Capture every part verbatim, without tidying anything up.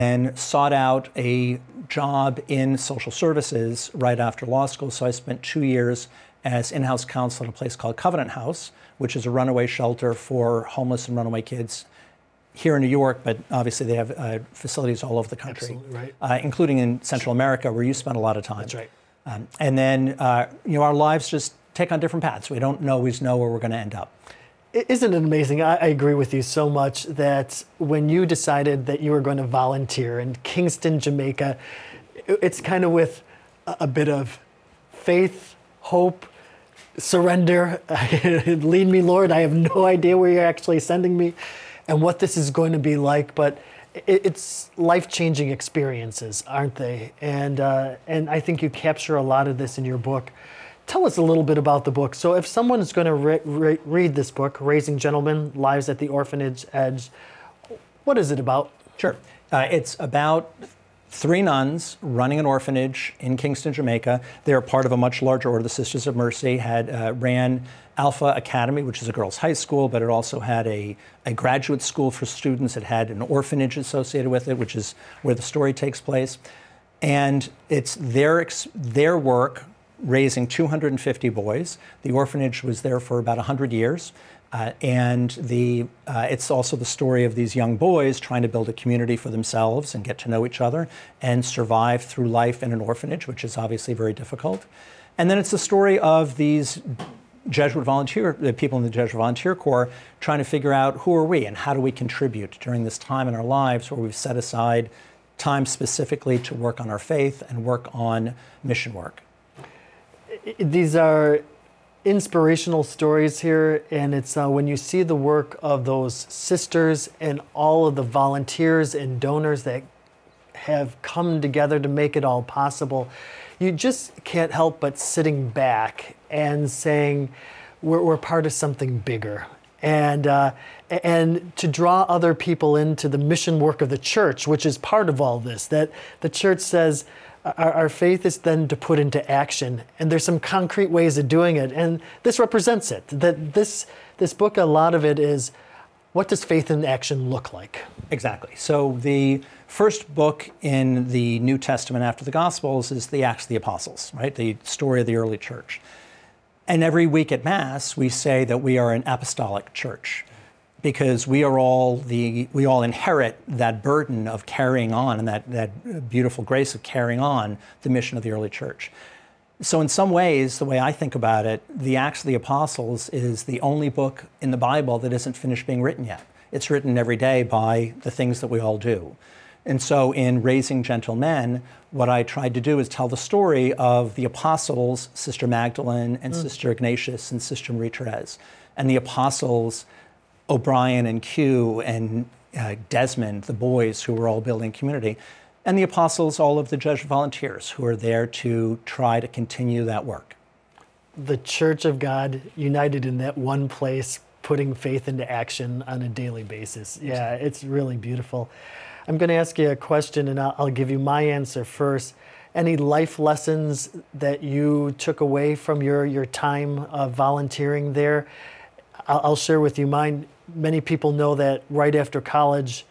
and sought out a job in social services right after law school. So I spent two years as in-house counsel at a place called Covenant House, which is a runaway shelter for homeless and runaway kids here in New York, but obviously they have uh, facilities all over the country, Absolutely right. uh, including in Central America, where you spent a lot of time. That's right. Um, and then, uh, you know, our lives just take on different paths. We don't always know where we're going to end up. Isn't it amazing? I, I agree with you so much that when you decided that you were going to volunteer in Kingston, Jamaica, it's kind of with a, a bit of faith, hope, surrender. Lead me, Lord. I have no idea where you're actually sending me and what this is going to be like, but it, it's life-changing experiences, aren't they? And uh, and I think you capture a lot of this in your book. Tell us a little bit about the book. So if someone is going to re- re- read this book, Raising Gentlemen, Lives at the Orphanage Edge, what is it about? Sure. Uh, it's about three nuns running an orphanage in Kingston, Jamaica. They're part of a much larger order. The Sisters of Mercy had uh, ran Alpha Academy, which is a girls' high school, but it also had a, a graduate school for students. It had an orphanage associated with it, which is where the story takes place. And it's their, their work raising two hundred fifty boys. The orphanage was there for about one hundred years. Uh, and the, uh, it's also the story of these young boys trying to build a community for themselves and get to know each other and survive through life in an orphanage, which is obviously very difficult. And then it's the story of these Jesuit volunteer, the people in the Jesuit Volunteer Corps trying to figure out who are we and how do we contribute during this time in our lives where we've set aside time specifically to work on our faith and work on mission work. These are inspirational stories here, and it's uh, when you see the work of those sisters and all of the volunteers and donors that have come together to make it all possible, you just can't help but sitting back and saying, we're, we're part of something bigger. And, uh, and to draw other people into the mission work of the church, which is part of all this, that the church says, Our, our faith is then to put into action, and there's some concrete ways of doing it, and this represents it. That this this book, a lot of it is, what does faith in action look like? Exactly. So the first book in the New Testament after the Gospels is the Acts of the Apostles, right? The story of the early church. And every week at Mass, we say that we are an apostolic church, because we are all the we all inherit that burden of carrying on and that, that beautiful grace of carrying on the mission of the early church. So in some ways, the way I think about it, the Acts of the Apostles is the only book in the Bible that isn't finished being written yet. It's written every day by the things that we all do. And so in Raising Gentlemen, what I tried to do is tell the story of the apostles, Sister Magdalene and mm. Sister Ignatius and Sister Marie-Therese, and the apostles O'Brien and Q and uh, Desmond, the boys who were all building community, and the apostles, all of the Jesuit volunteers who are there to try to continue that work. The Church of God united in that one place, putting faith into action on a daily basis. Yeah, it's really beautiful. I'm going to ask you a question, and I'll, I'll give you my answer first. Any life lessons that you took away from your, your time of volunteering there? I'll, I'll share with you mine. Many people know that right after college,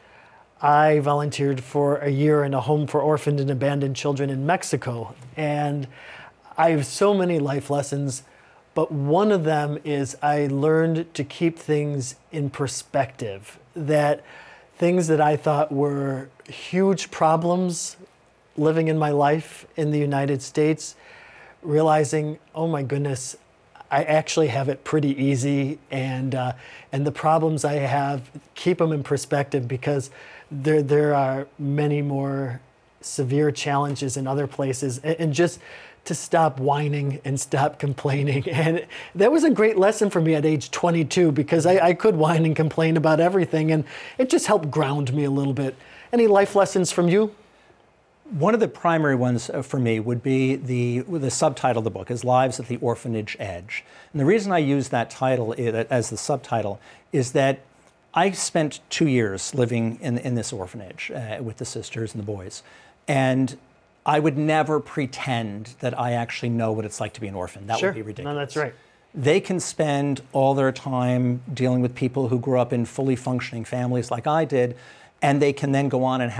I volunteered for a year in a home for orphaned and abandoned children in Mexico. And I have so many life lessons, but one of them is I learned to keep things in perspective, that things that I thought were huge problems living in my life in the United States, realizing, oh my goodness, I actually have it pretty easy, and uh, and the problems I have, keep them in perspective, because there there are many more severe challenges in other places, and, and just to stop whining and stop complaining. And that was a great lesson for me at age twenty-two, because I, I could whine and complain about everything, and it just helped ground me a little bit. Any life lessons from you? One of the primary ones for me would be the, the subtitle of the book is Lives at the Orphanage Edge. And the reason I use that title as the subtitle is that I spent two years living in, in this orphanage uh, with the sisters and the boys. And I would never pretend that I actually know what it's like to be an orphan. That sure. would be ridiculous. No, that's right. They can spend all their time dealing with people who grew up in fully functioning families like I did, and they can then go on and have